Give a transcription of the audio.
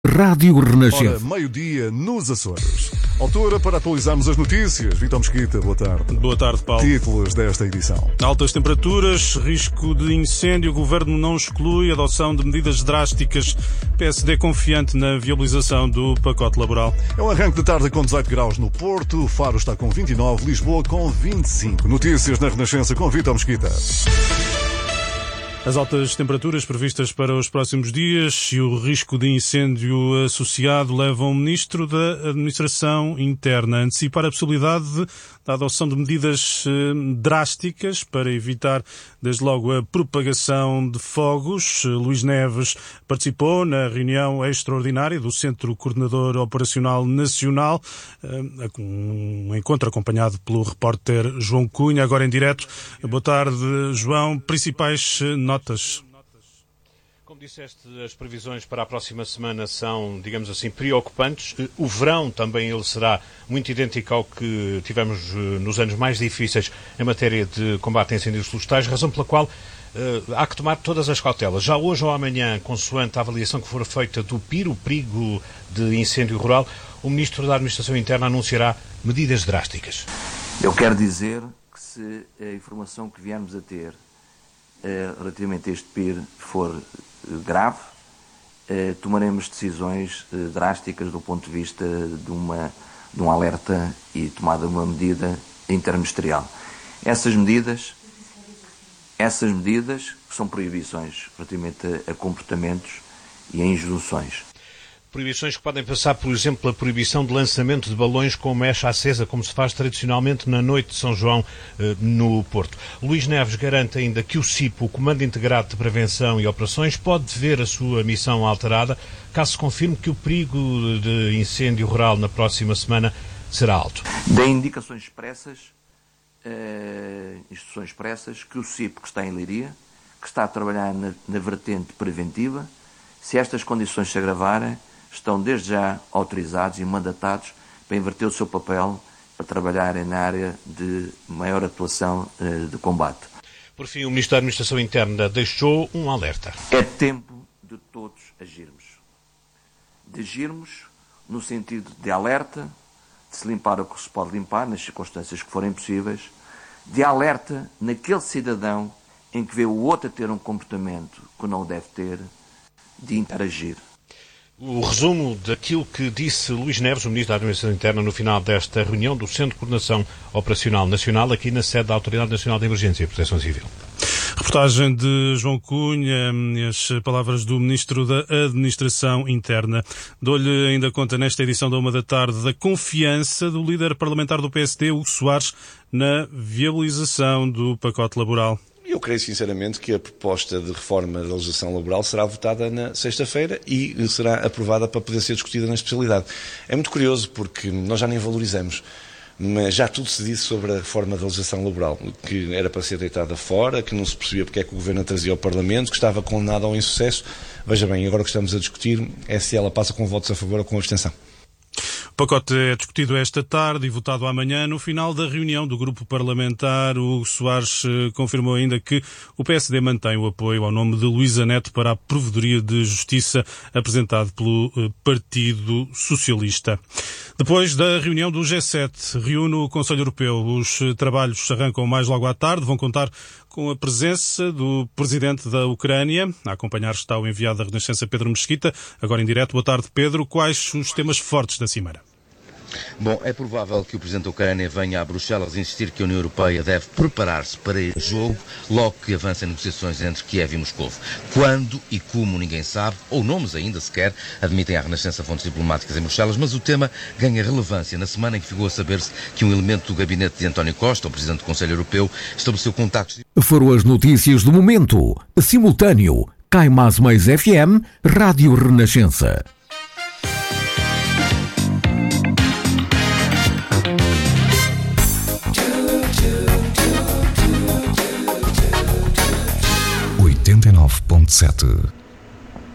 Rádio Renascença. Ora, meio-dia nos Açores. Altura para atualizarmos as notícias. Vitor Mesquita, boa tarde. Boa tarde, Paulo. Títulos desta edição. Altas temperaturas, risco de incêndio, o Governo não exclui a adoção de medidas drásticas. PSD confiante na viabilização do pacote laboral. É um arranque de tarde com 18 graus no Porto, Faro está com 29, Lisboa com 25. Notícias na Renascença com Vitor Mesquita. As altas temperaturas previstas para os próximos dias e o risco de incêndio associado levam o Ministro da Administração Interna a antecipar a possibilidade da adoção de medidas drásticas para evitar, desde logo, a propagação de fogos. Luís Neves participou na reunião extraordinária do Centro Coordenador Operacional Nacional, um encontro acompanhado pelo repórter João Cunha, agora em direto. Boa tarde, João. Principais notas? Como disseste, as previsões para a próxima semana são, digamos assim, preocupantes. O verão também ele será muito idêntico ao que tivemos nos anos mais difíceis em matéria de combate a incêndios florestais, razão pela qual há que tomar todas as cautelas. Já hoje ou amanhã, consoante a avaliação que for feita do PIR, o perigo de incêndio rural, o Ministro da Administração Interna anunciará medidas drásticas. Eu quero dizer que se a informação que viermos a ter relativamente a este PIR for grave, tomaremos decisões drásticas do ponto de vista de um alerta e tomada uma medida interministerial. Essas medidas que são proibições relativamente a comportamentos e a injunções. Proibições que podem passar, por exemplo, a proibição de lançamento de balões com mecha acesa, como se faz tradicionalmente na noite de São João no Porto. Luís Neves garante ainda que o CIP, o Comando Integrado de Prevenção e Operações, pode ver a sua missão alterada, caso se confirme que o perigo de incêndio rural na próxima semana será alto. Dê indicações expressas, instruções expressas, que o CIP, que está em Leiria, que está a trabalhar na vertente preventiva, se estas condições se agravarem, estão desde já autorizados e mandatados para inverter o seu papel para trabalharem na área de maior atuação de combate. Por fim, o Ministro da Administração Interna deixou um alerta. É tempo de todos agirmos. De agirmos no sentido de alerta, de se limpar o que se pode limpar, nas circunstâncias que forem possíveis, de alerta naquele cidadão em que vê o outro a ter um comportamento que não deve ter, de interagir. O resumo daquilo que disse Luís Neves, o Ministro da Administração Interna, no final desta reunião do Centro de Coordenação Operacional Nacional, aqui na sede da Autoridade Nacional de Emergência e Proteção Civil. Reportagem de João Cunha, as palavras do Ministro da Administração Interna. Dou-lhe ainda conta nesta edição da 1 da tarde da confiança do líder parlamentar do PSD, Hugo Soares, na viabilização do pacote laboral. Eu creio sinceramente que a proposta de reforma da legislação laboral será votada na sexta-feira e será aprovada para poder ser discutida na especialidade. É muito curioso porque nós já nem valorizamos, mas já tudo se disse sobre a reforma da legislação laboral, que era para ser deitada fora, que não se percebia porque é que o Governo a trazia ao Parlamento, que estava condenado ao insucesso. Veja bem, agora o que estamos a discutir é se ela passa com votos a favor ou com abstenção. O pacote é discutido esta tarde e votado amanhã. No final da reunião do grupo parlamentar, o Soares confirmou ainda que o PSD mantém o apoio ao nome de Luísa Neto para a Provedoria de Justiça apresentado pelo Partido Socialista. Depois da reunião do G7, reúne o Conselho Europeu. Os trabalhos arrancam mais logo à tarde, vão contar com a presença do presidente da Ucrânia. A acompanhar está o enviado da Renascença, Pedro Mesquita. Agora em direto. Boa tarde, Pedro. Quais os temas fortes da cimeira? Bom, é provável que o Presidente da Ucrânia venha a Bruxelas insistir que a União Europeia deve preparar-se para este jogo logo que avancem negociações entre Kiev e Moscou. Quando e como ninguém sabe, ou nomes ainda sequer, admitem à Renascença fontes diplomáticas em Bruxelas, mas o tema ganha relevância na semana em que ficou a saber-se que um elemento do gabinete de António Costa, o Presidente do Conselho Europeu, estabeleceu contactos... Foram as notícias do momento. Simultâneo. Cai Mais FM, Rádio Renascença. .7